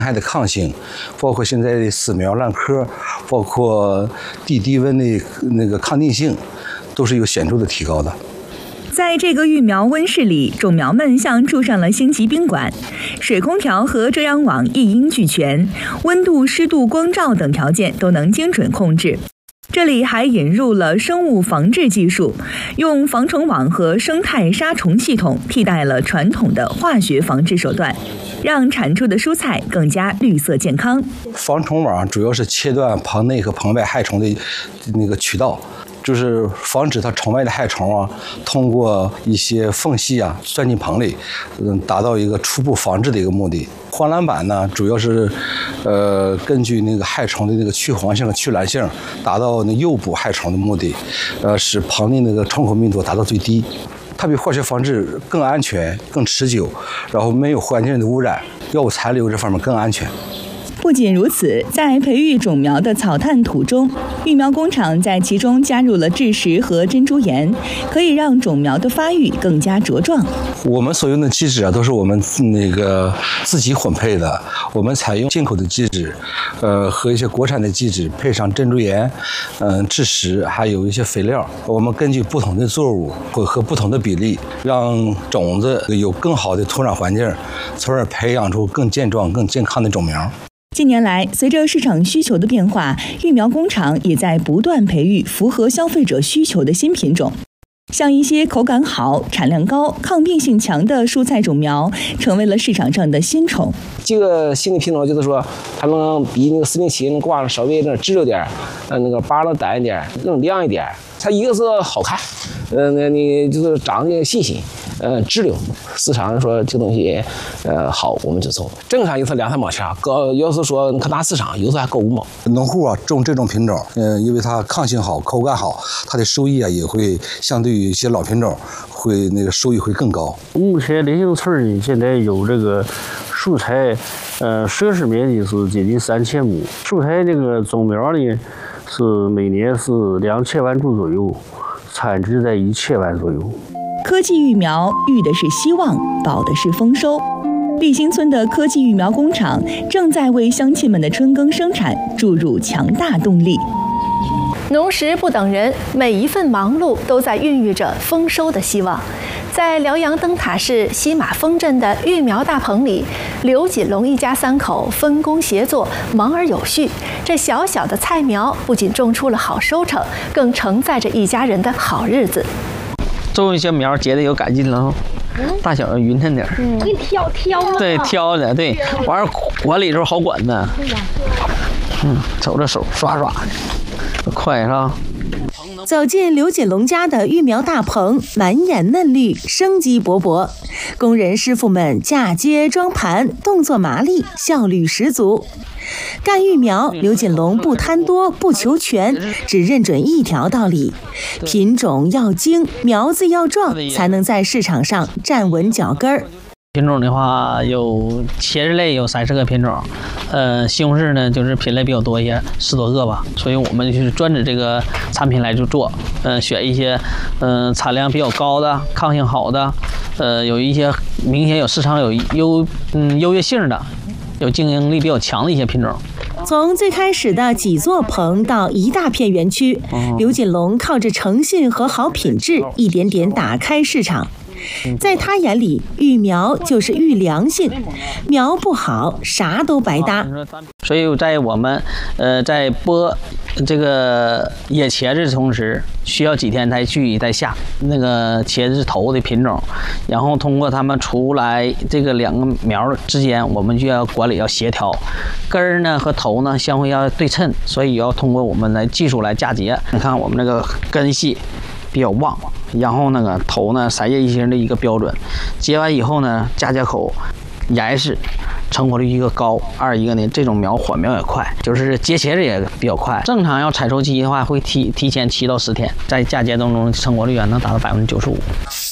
害的抗性，包括现在的死苗烂棵，包括地低温的那个抗定性，都是有显著的提高的。 在这个育苗温室里，种苗们像住上了星级宾馆，水空调和遮阳网一应俱全，温度、湿度、光照等条件都能精准控制。这里还引入了生物防治技术，用防虫网和生态杀虫系统替代了传统的化学防治手段，让产出的蔬菜更加绿色健康。 防虫网主要是切断棚内和棚外害虫的那个渠道，就是防止它虫外的害虫啊，通过一些缝隙啊钻进棚里，达到一个初步防治的一个目的。黄蓝板呢，主要是根据那个害虫的那个去黄性和去蓝性，达到那诱捕害虫的目的，使棚内那个虫口密度达到最低。它比化学防治更安全、更持久，然后没有环境的污染，药物残留这方面更安全。 不仅如此，在培育种苗的草炭土中，育苗工厂在其中加入了蛭石和珍珠岩，可以让种苗的发育更加茁壮。 我们所用的基质啊，都是我们那个自己混配的。我们采用进口的基质，和一些国产的基质，配上珍珠岩、蛭石，还有一些肥料。我们根据不同的作物和不同的比例，让种子有更好的土壤环境，从而培养出更健壮、更健康的种苗。 近年来，随着市场需求的变化，育苗工厂也在不断培育符合消费者需求的新品种。像一些口感好、产量高、抗病性强的蔬菜种苗，成为了市场上的新宠。 这个新的品种就是说，它能比那个407挂的稍微那直溜点，那个把能淡一点，更亮一点。它一个是好看，你就是长得新鲜，直溜。市场说这东西，好，我们就走。正常一次2-3毛钱，要是说可拿市场，有时候还够5毛。 农户啊种这种品种，因为它抗性好、口感好，它的收益啊也会相对于一些老品种，会那个收益会更高。 目前临兴村呢，现在有这个蔬菜，设施面积是接近3000亩，蔬菜这个种苗呢是每年是2000万株左右，产值在1000万左右。 科技育苗育的是希望，保的是丰收。立新村的科技育苗工厂正在为乡亲们的春耕生产注入强大动力。 农时不等人，每一份忙碌都在孕育着丰收的希望。在辽阳灯塔市西马峰镇的育苗大棚里，刘锦龙一家3口分工协作，忙而有序。这小小的菜苗不仅种出了好收成，更承载着一家人的好日子。 种一些苗结的有改进了，大小要匀称点。 给挑了。 对，挑的对，完了管理时候好管呢。瞅着手刷刷的，快是吧？ 走进刘锦龙家的育苗大棚，满眼嫩绿，生机勃勃。工人师傅们嫁接装盘，动作麻利，效率十足。干育苗，刘锦龙不贪多，不求全，只认准一条道理：品种要精，苗子要壮，才能在市场上站稳脚跟儿。 品种的话，有茄子类有30个品种，西红柿呢就是品类比较多一些，10多个吧。所以我们就是专指这个产品来去做，选一些产量比较高的、抗性好的，有一些明显有市场有优越性的、有竞争力比较强的一些品种。 从最开始的几座棚到一大片园区，刘锦龙靠着诚信和好品质，一点点打开市场。在他眼里，育苗就是育良性，苗不好，啥都白搭。 所以在我们在播这个野茄子的同时，需要几天才去再下那个茄子头的品种，然后通过它们出来这个2个苗之间，我们就要管理要协调，根儿呢和头呢相互要对称，所以要通过我们来技术来嫁接。你看我们那个根系比较旺，然后那个头呢3叶1型的一个标准，结完以后呢嫁接口严实，成活率一个高，一个呢这种苗缓苗也快，就是结茄子也比较快。正常要采收期的话，会提前7到10天，在嫁接当中成活率能达到95%。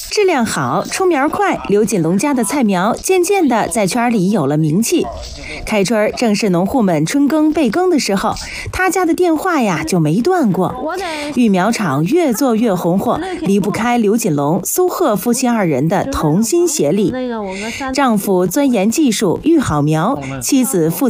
质量好，出苗快，刘锦龙家的菜苗渐渐的在圈里有了名气。开春正是农户们春耕备耕的时候，他家的电话呀就没断过。育苗场越做越红火，离不开刘锦龙、苏贺夫妻2人的同心协力。丈夫钻研技术，育好苗，妻子负